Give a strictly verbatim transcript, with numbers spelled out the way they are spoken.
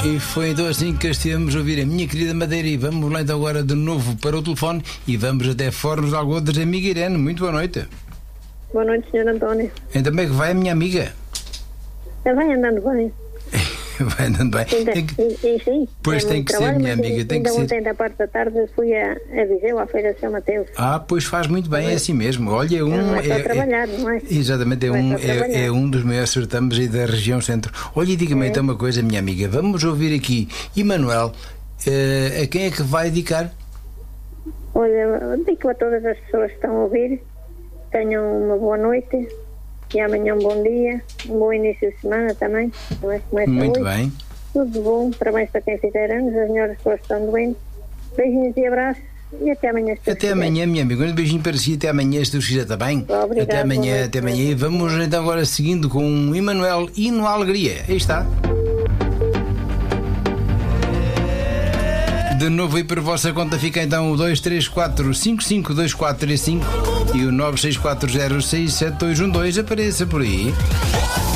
E foi então assim que estivemos a ouvir a minha querida Madeira. E vamos lá então agora de novo para o telefone e vamos até Fornos de Algodas, amiga Irene. Muito boa noite. Boa noite, senhor António. Então como é que vai a minha amiga? Ele vai andando bem. Vai andando bem. Ainda, Tem que... sim, sim. Pois é tem que trabalho, ser, minha mas amiga. Tem ainda que ser. ontem da parte da tarde fui a, a Viseu, à Feira de São Mateus. Ah, pois faz muito bem, é assim mesmo. Olha, um. Não é só é, trabalhar, é, não é? Exatamente, é Não é um, só trabalhar. é, é um dos maiores certames aí da região centro. Olha, e diga-me É. então uma coisa, minha amiga. Vamos ouvir aqui. Emanuel, eh, a quem é que vai dedicar? Olha, digo a todas as pessoas que estão a ouvir, tenham uma boa noite e amanhã um bom dia, um bom início de semana também. Não é? Começa Muito hoje. bem. Tudo bom, parabéns para quem fizer anos, as melhores pessoas que estão doentes. Beijinhos e abraços e até amanhã. se Deus Até quiser. amanhã, minha amiga. Um beijinho para si. Até amanhã, se Deus quiser, está bem? Obrigada, Até amanhã, boa noite. até amanhã. E vamos então agora seguindo com o Emanuel Hino à Alegria. Aí está. De novo aí para a vossa conta fica então o dois três quatro cinco cinco dois quatro três cinco e o nove seis quatro zero seis sete dois um dois. Apareça por aí.